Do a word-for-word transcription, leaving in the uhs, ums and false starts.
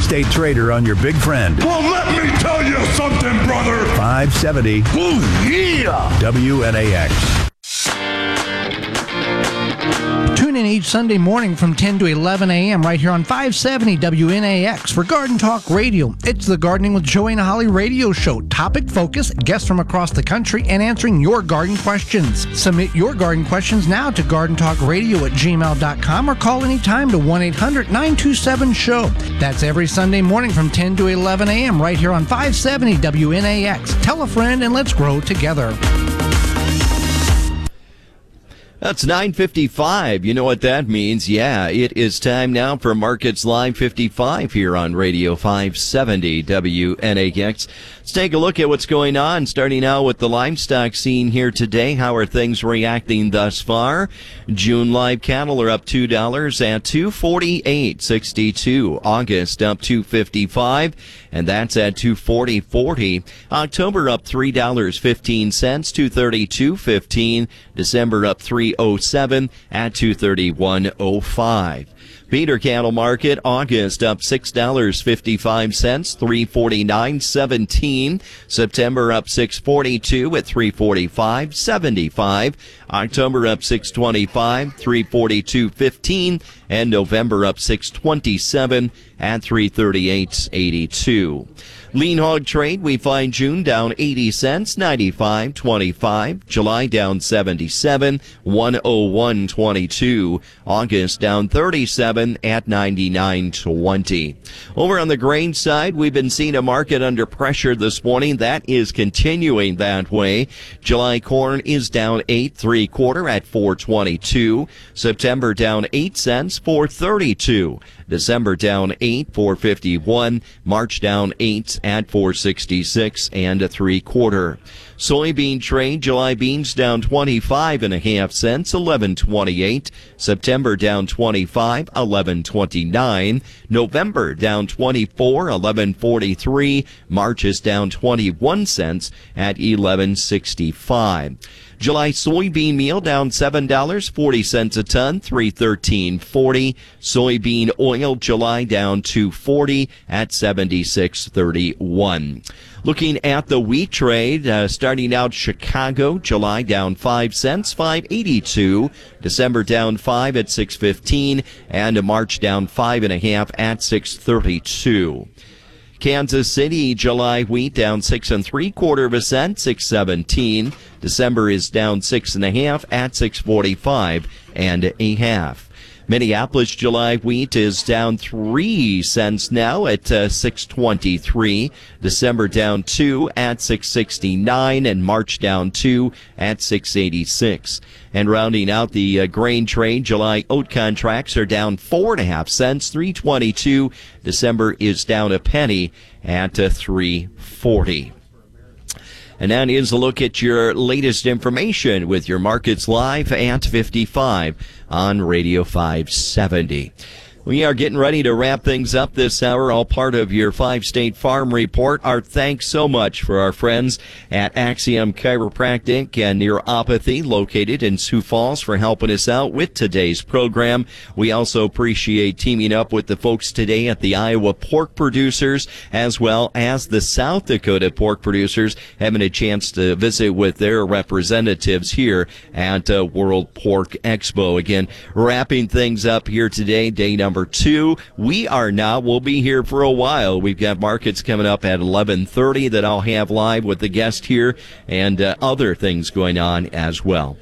State Trader on your big friend. Well, let me tell you something, brother. five seventy Ooh, yeah. W N A X. Tune in each Sunday morning from ten to eleven a.m. right here on five seventy W N A X for Garden Talk Radio. It's the Gardening with Joey and Holly radio show. Topic focus, guests from across the country, and answering your garden questions. Submit your garden questions now to garden talk radio at gmail dot com or call anytime to one eight hundred nine two seven show. That's every Sunday morning from ten to eleven a.m. right here on five seventy W N A X. Tell a friend and let's grow together. That's nine fifty-five. You know what that means. Yeah, it is time now for Markets Live fifty-five here on Radio five seventy W N A X. Let's take a look at what's going on, starting out with the livestock scene here today. How are things reacting thus far? June live cattle are up two dollars at two forty-eight sixty-two. August up two fifty-five, and that's at two forty forty. October up three dollars and fifteen cents, two thirty-two fifteen. December up three oh seven at two thirty-one oh five. Feeder cattle market, August up six dollars and fifty-five cents, three forty-nine seventeen. September up six forty-two at three forty-five seventy-five. October up six twenty-five, three forty-two fifteen, and November up six twenty-seven at three thirty-eight eighty-two. Lean hog trade, we find June down eighty cents, ninety-five twenty-five. July down seventy-seven, one oh one twenty-two. August down thirty-seven at ninety-nine twenty. Over on the grain side, we've been seeing a market under pressure this morning. That is continuing that way. July corn is down eight three quarter at four twenty-two. September down eight cents, four thirty-two. December down eight, four fifty-one. March down eight at four sixty-six and a three quarter. Soybean trade, July beans down twenty-five and a half cents, eleven twenty-eight. September down twenty-five, eleven twenty-nine. November down twenty-four, eleven forty-three. March is down twenty-one cents at eleven sixty-five. July soybean meal down seven dollars and forty cents a ton, three thirteen forty. Soybean oil, July down two forty at seventy-six thirty-one. Looking at the wheat trade, uh, starting out Chicago, July down five cents, five eighty-two. December down five at six fifteen, and March down five and a half at six thirty-two. Kansas City, July wheat down six and three quarter of a cent, six seventeen. December is down six and a half at six forty-five and a half. Minneapolis July wheat is down three cents now at uh, six twenty-three. December down two at six sixty-nine, and March down two at six eighty-six. And rounding out the uh, grain trade, July oat contracts are down four and a half cents, three twenty-two. December is down a penny at uh, three forty. And that is a look at your latest information with your Markets Live at fifty-five on Radio five seventy. We are getting ready to wrap things up this hour, all part of your five-state farm report. Our thanks so much for our friends at Axiom Chiropractic and Neuropathy, located in Sioux Falls, for helping us out with today's program. We also appreciate teaming up with the folks today at the Iowa Pork Producers, as well as the South Dakota Pork Producers, having a chance to visit with their representatives here at uh, World Pork Expo. Again, wrapping things up here today, day number Number two, we are now, we'll be here for a while. We've got markets coming up at eleven thirty that I'll have live with the guest here, and uh, other things going on as well.